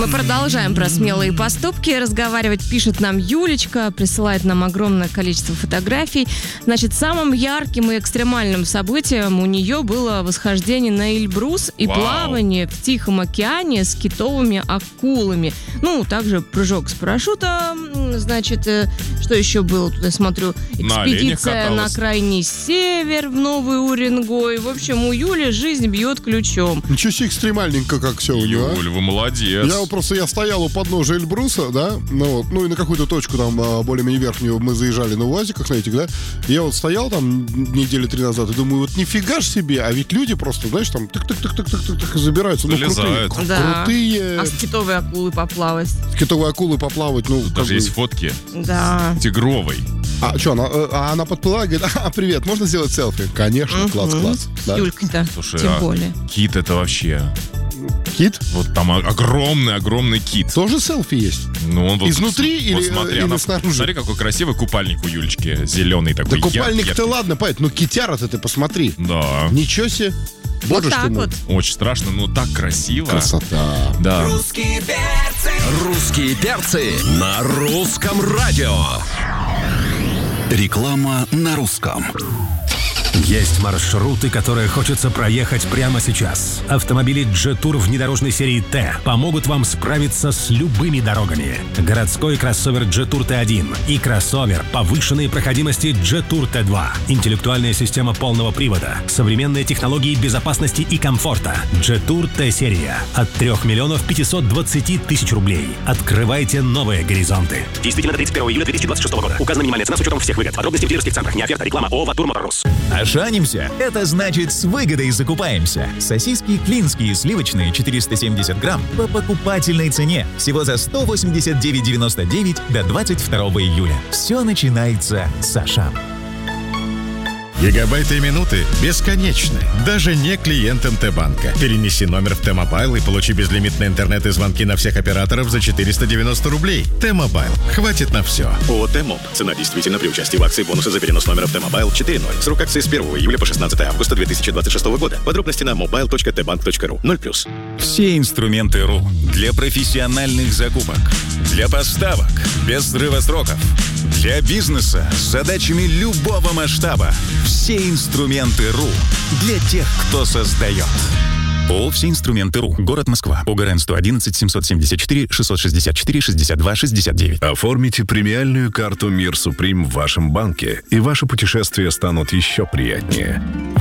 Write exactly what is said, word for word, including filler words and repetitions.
Мы продолжаем про смелые поступки разговаривать. Пишет нам Юлечка, присылает нам огромное количество фотографий. Значит, самым ярким и экстремальным событием у нее было восхождение на Эльбрус и Вау. плавание в Тихом океане с китовыми акулами. Ну, также прыжок с парашютом. Значит, э, что еще было? Тут я смотрю, На оленях экспедиция на, каталась. крайний север в Новый Уренгой. В общем, у Юли жизнь бьет ключом. Ничего себе экстремальненько, как все у него. Юль, вы молодец. Я вот просто я стоял у подножия Эльбруса, да, ну, вот, ну и на какую-то точку там а, более-менее верхнюю мы заезжали на УАЗиках на этих, да. Я вот стоял там недели три назад и думаю, вот нифига ж себе, а ведь люди просто, знаешь, там тык-тык-тык-тык-тык забираются, ну крутые, Залезают. кру- Да. крутые А с китовой акулы поплавать? китовые акулы поплавать, ну как Даже бы- есть фотки Да. тигровой. А что, она, э, а она подплыла и говорит, а, привет, можно сделать селфи? Конечно, класс, класс. Да. Юлька-то, Слушай, тем а более. кит это вообще... Кит? Вот там огромный-огромный кит. Тоже селфи есть? Ну, он вот, Изнутри вот или, смотри, или она- снаружи? Смотри, какой красивый купальник у Юлечки. Зеленый Да такой. купальник-то яркий. ладно, поэт, ну китяра-то ты посмотри. Да. Ничего себе. Вот Боже ж так ты мой. вот. Очень страшно, но так красиво. Красота. Да. Русские перцы. Русские перцы на русском радио. Реклама на русском. Есть маршруты, которые хочется проехать прямо сейчас. Автомобили Jetour внедорожной серии Т помогут вам справиться с любыми дорогами. Городской кроссовер Jetour Т один и кроссовер повышенной проходимости Jetour Т два. Интеллектуальная система полного привода, современные технологии безопасности и комфорта. Jetour Т-серия от трёх миллионов пятисот двадцати тысяч рублей. Открывайте новые горизонты. Действительно до тридцать первого июля две тысячи двадцать шестого года. Указана минимальная цена с учетом всех выгод. Подробности в дилерских центрах. Не оферта, реклама ООО «Ватур Моторс». Ошанимся? Это значит, с выгодой закупаемся. Сосиски клинские сливочные четыреста семьдесят грамм по покупательной цене. Всего за сто восемьдесят девять девяносто девять до двадцать второго июля. Все начинается с Ашан. Гигабайты и минуты бесконечны, даже не клиентам Т-банка. Перенеси номер в Т-мобайл и получи безлимитный интернет и звонки на всех операторов за четыреста девяносто рублей. Т-мобайл. Хватит на все. ООО «Т-моб». Цена действительно при участии в акции бонусы за перенос номера в Т-мобайл четыре ноль. Срок акции с первого июля по шестнадцатое августа две тысячи двадцать шестого года. Подробности на мобайл точка тэ банк точка ру. ноль плюс. Все инструменты РУ для профессиональных закупок, для поставок без срыва сроков, для бизнеса с задачами любого масштаба. Все инструменты РУ для тех, кто создает. ООО «Все инструменты РУ». Город Москва. ОГРН сто одиннадцать семьсот семьдесят четыре шестьсот шестьдесят четыре шестьдесят два шестьдесят девять. Оформите премиальную карту «Мир Суприм» в вашем банке, и ваши путешествия станут еще приятнее.